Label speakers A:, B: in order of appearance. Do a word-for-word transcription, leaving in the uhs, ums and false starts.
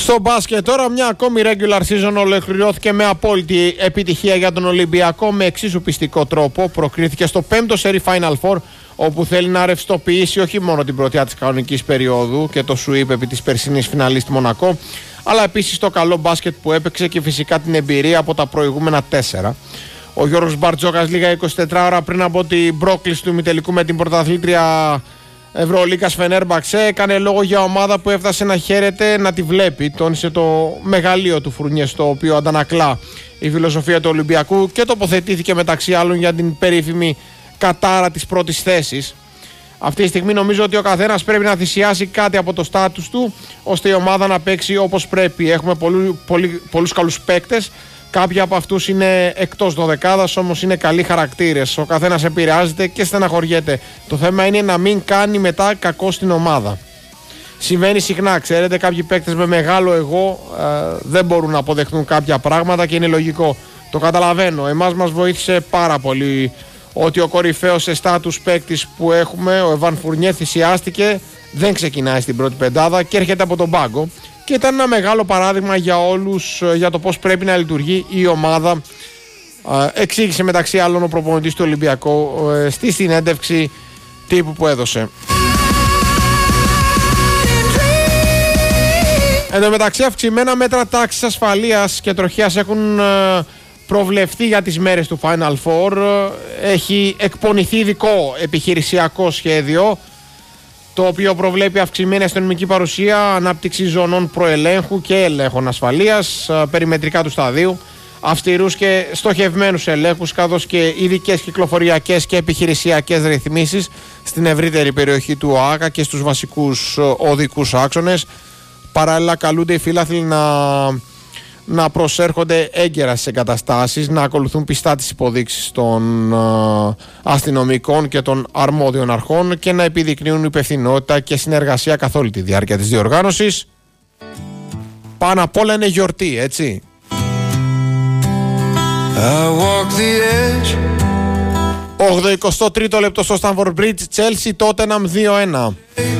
A: Στο μπάσκετ τώρα μια ακόμη regular season ολοκληρώθηκε με απόλυτη επιτυχία για τον Ολυμπιακό με εξίσου πιστικό τρόπο. Προκρίθηκε στο πέμπτο σερί Final Four, όπου θέλει να ρευστοποιήσει όχι μόνο την πρωτιά της κανονικής περίοδου και το sweep επί της περσινής φιναλίστ Μονακό, αλλά επίσης το καλό μπάσκετ που έπαιξε και φυσικά την εμπειρία από τα προηγούμενα τέσσερα. Ο Γιώργος Μπαρτζόκας λίγα εικοσιτέσσερις ώρα πριν από την πρόκληση του ημιτελικού με την πρωταθλήτρια Ευρωλίγκας Φενέρμπαξε έκανε λόγο για ομάδα που έφτασε να χαίρεται να τη βλέπει. Τόνισε το μεγαλείο του Φουρνιέ, στο οποίο αντανακλά η φιλοσοφία του Ολυμπιακού, και τοποθετήθηκε μεταξύ άλλων για την περίφημη κατάρα της πρώτης θέσης. Αυτή τη στιγμή νομίζω ότι ο καθένας πρέπει να θυσιάσει κάτι από το στάτους του, ώστε η ομάδα να παίξει όπως πρέπει. Έχουμε πολλού, πολλοί, πολλούς καλούς παίκτες. Κάποιοι από αυτούς είναι εκτός δωδεκάδας, όμως είναι καλοί χαρακτήρες. Ο καθένας επηρεάζεται και στεναχωριέται. Το θέμα είναι να μην κάνει μετά κακό στην ομάδα. Συμβαίνει συχνά, ξέρετε, κάποιοι παίκτες με μεγάλο εγώ ε, δεν μπορούν να αποδεχτούν κάποια πράγματα και είναι λογικό. Το καταλαβαίνω. Εμάς μας βοήθησε πάρα πολύ ότι ο κορυφαίος σε στάτους παίκτης που έχουμε, ο Εβάν Φουρνιέ, θυσιάστηκε, δεν ξεκινάει στην πρώτη πεντάδα και έρχεται από τον πάγκο. Και ήταν ένα μεγάλο παράδειγμα για όλους για το πώς πρέπει να λειτουργεί η ομάδα. Εξήγησε μεταξύ άλλων ο προπονητής του Ολυμπιακού στη συνέντευξη τύπου που έδωσε. Εν τω μεταξύ, αυξημένα μέτρα τάξης ασφαλείας και τροχιάς έχουν προβλεφθεί για τις μέρες του Final Four. Έχει εκπονηθεί ειδικό επιχειρησιακό σχέδιο, το οποίο προβλέπει αυξημένη αστυνομική παρουσία, ανάπτυξη ζωνών προελέγχου και ελέγχων ασφαλείας, περιμετρικά του σταδίου, αυστηρούς και στοχευμένους ελέγχους, καθώς και ειδικές κυκλοφοριακές και επιχειρησιακές ρυθμίσεις στην ευρύτερη περιοχή του ΟΑΚΑ και στους βασικούς οδικούς άξονες. Παράλληλα, καλούνται οι φύλαθλοι να, να προσέρχονται έγκαιρα στις εγκαταστάσεις, να ακολουθούν πιστά τις υποδείξεις των α, αστυνομικών και των αρμόδιων αρχών και να επιδεικνύουν υπευθυνότητα και συνεργασία καθ' όλη τη διάρκεια της διοργάνωσης. Πάνω απ' όλα είναι γιορτή, έτσι. ογδοηκοστό τρίτο λεπτό στο Stamford Bridge, Chelsea Tottenham δύο ένα.